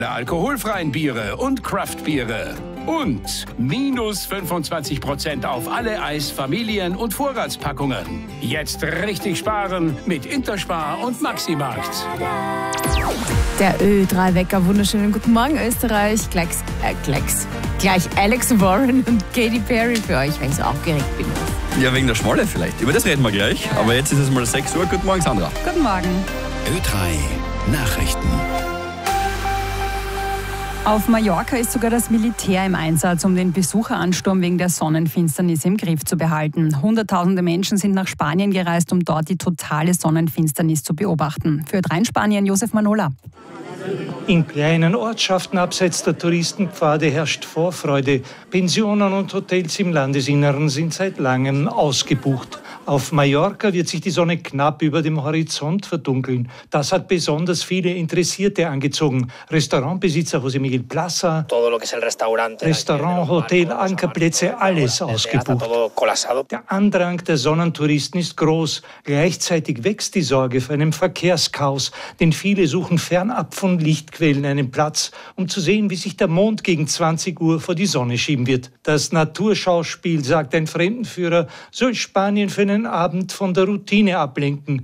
Alkoholfreien Biere und Craftbiere. Und minus 25% auf alle Eis-, Familien- und Vorratspackungen. Jetzt richtig sparen mit Interspar und Maximarkt. Der Ö3-Wecker, wunderschönen guten Morgen Österreich. Gleich Alex Warren und Katy Perry für euch, weil ich so aufgeregt bin. Ja, wegen der Schmolle vielleicht. Über das reden wir gleich. Aber jetzt ist es mal 6 Uhr. Guten Morgen, Sandra. Guten Morgen. Ö3 Nachrichten. Auf Mallorca ist sogar das Militär im Einsatz, um den Besucheransturm wegen der Sonnenfinsternis im Griff zu behalten. Hunderttausende Menschen sind nach Spanien gereist, um dort die totale Sonnenfinsternis zu beobachten. Für Ö3 in Spanien, Josef Manola. In kleinen Ortschaften abseits der Touristenpfade herrscht Vorfreude. Pensionen und Hotels im Landesinneren sind seit langem ausgebucht. Auf Mallorca wird sich die Sonne knapp über dem Horizont verdunkeln. Das hat besonders viele Interessierte angezogen. Restaurantbesitzer José Miguel Plaza, Restaurant, Hotel, Ankerplätze, alles ausgebucht. Der Andrang der Sonnentouristen ist groß. Gleichzeitig wächst die Sorge vor einem Verkehrschaos, denn viele suchen fernab von Lichtquellen einen Platz, um zu sehen, wie sich der Mond gegen 20 Uhr vor die Sonne schieben wird. Das Naturschauspiel, sagt ein Fremdenführer, soll Spanien für einen Abend von der Routine ablenken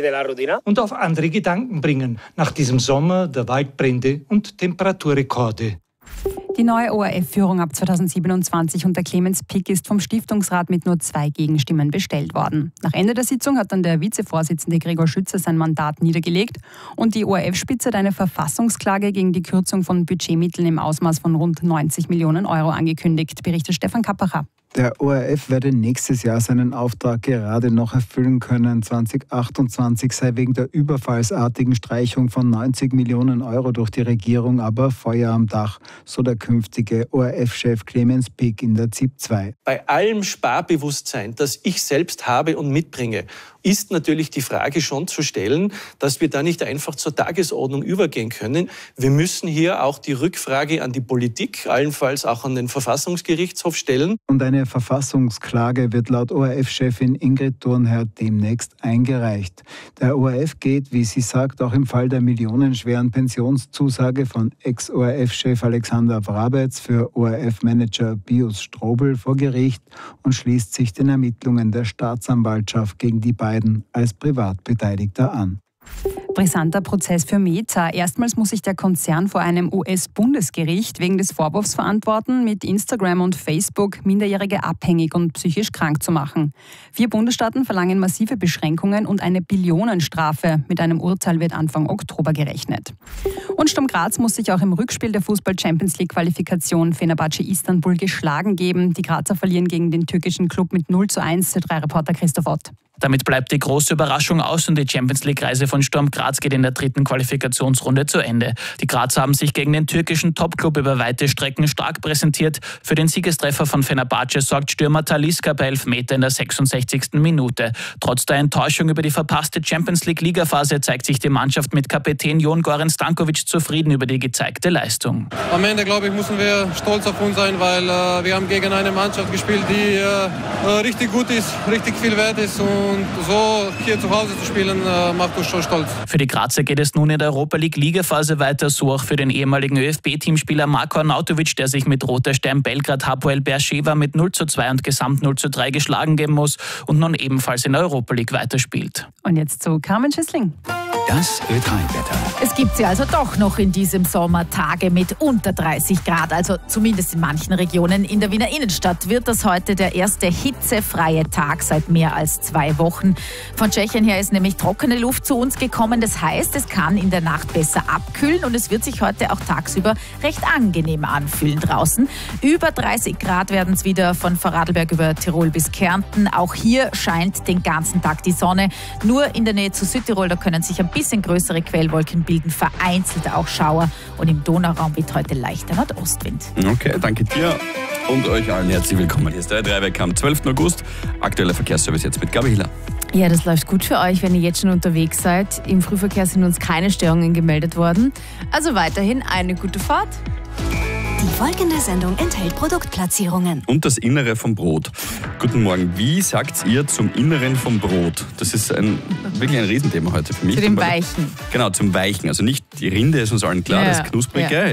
und auf andere Gedanken bringen, nach diesem Sommer der Waldbrände und Temperaturrekorde. Die neue ORF-Führung ab 2027 unter Clemens Pick ist vom Stiftungsrat mit nur 2 Gegenstimmen bestellt worden. Nach Ende der Sitzung hat dann der Vizevorsitzende Gregor Schütze sein Mandat niedergelegt und die ORF-Spitze hat eine Verfassungsklage gegen die Kürzung von Budgetmitteln im Ausmaß von rund 90 Millionen Euro angekündigt, berichtet Stefan Kappacher. Der ORF werde nächstes Jahr seinen Auftrag gerade noch erfüllen können. 2028 sei wegen der überfallsartigen Streichung von 90 Millionen Euro durch die Regierung aber Feuer am Dach, so der künftige ORF-Chef Clemens Pick in der ZIP 2. Bei allem Sparbewusstsein, das ich selbst habe und mitbringe, ist natürlich die Frage schon zu stellen, dass wir da nicht einfach zur Tagesordnung übergehen können. Wir müssen hier auch die Rückfrage an die Politik, allenfalls auch an den Verfassungsgerichtshof stellen. Und eine Verfassungsklage wird laut ORF-Chefin Ingrid Thurnherr demnächst eingereicht. Der ORF geht, wie sie sagt, auch im Fall der millionenschweren Pensionszusage von Ex-ORF-Chef Alexander Wrabetz für ORF-Manager Pius Strobel vor Gericht und schließt sich den Ermittlungen der Staatsanwaltschaft gegen die beiden als Privatbeteiligter an. Brisanter Prozess für Meta. Erstmals muss sich der Konzern vor einem US-Bundesgericht wegen des Vorwurfs verantworten, mit Instagram und Facebook Minderjährige abhängig und psychisch krank zu machen. 4 Bundesstaaten verlangen massive Beschränkungen und eine Billionenstrafe. Mit einem Urteil wird Anfang Oktober gerechnet. Und Sturm Graz muss sich auch im Rückspiel der Fußball-Champions-League-Qualifikation Fenerbahce Istanbul geschlagen geben. Die Grazer verlieren gegen den türkischen Club mit 0:1. Ö3-Reporter Christoph Ott. Damit bleibt die große Überraschung aus und die Champions-League-Reise von Sturm Graz geht in der 3. Qualifikationsrunde zu Ende. Die Grazer haben sich gegen den türkischen Topclub über weite Strecken stark präsentiert. Für den Siegestreffer von Fenerbahce sorgt Stürmer Talisca bei Elfmeter in der 66. Minute. Trotz der Enttäuschung über die verpasste Champions-League-Ligaphase zeigt sich die Mannschaft mit Kapitän Jon Goran Stankovic zufrieden über die gezeigte Leistung. Am Ende, glaube ich, müssen wir stolz auf uns sein, weil wir haben gegen eine Mannschaft gespielt, die richtig gut ist, richtig viel wert ist. Und so hier zu Hause zu spielen, macht uns schon stolz. Für die Grazer geht es nun in der Europa League Ligaphase weiter, so auch für den ehemaligen ÖFB-Teamspieler Marko Arnautovic, der sich mit Roter Stern Belgrad Hapoel Beersheva mit 0:2 und Gesamt 0:3 geschlagen geben muss und nun ebenfalls in der Europa League weiterspielt. Und jetzt zu Carmen Schüssling. Das Ö3-Wetter. Es gibt sie also doch noch in diesem Sommer Tage mit unter 30 Grad, also zumindest in manchen Regionen. In der Wiener Innenstadt wird das heute der erste hitzefreie Tag seit mehr als 2 Wochen. Von Tschechien her ist nämlich trockene Luft zu uns gekommen. Das heißt, es kann in der Nacht besser abkühlen und es wird sich heute auch tagsüber recht angenehm anfühlen draußen. Über 30 Grad werden es wieder von Vorarlberg über Tirol bis Kärnten. Auch hier scheint den ganzen Tag die Sonne. Nur in der Nähe zu Südtirol, da können sich ein bisschen größere Quellwolken bilden, vereinzelt auch Schauer und im Donauraum weht heute leichter Nordostwind. Okay, danke dir und euch allen herzlich willkommen. Hier ist der Ö3-Wecker am 12. August. Aktueller Verkehrsservice jetzt mit Gabriela. Ja, das läuft gut für euch, wenn ihr jetzt schon unterwegs seid. Im Frühverkehr sind uns keine Störungen gemeldet worden. Also weiterhin eine gute Fahrt. Die folgende Sendung enthält Produktplatzierungen. Und das Innere vom Brot. Guten Morgen. Wie sagt ihr zum Inneren vom Brot? Das ist wirklich ein Riesenthema heute für mich. Zu dem Weichen. Genau, zum Weichen. Also nicht die Rinde ist uns allen klar, das Knusprige.